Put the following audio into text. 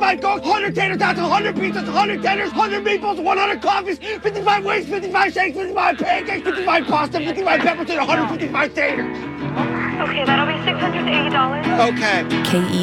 55 Cokes, 100 tater tots, 100 pizzas, 100 tenders, 100 meatballs, 100 coffees, 55 wings, 55 shakes, 55 pancakes, 55 pasta, 55 peppers, and 155 taters. Okay, that'll be $680. Okay.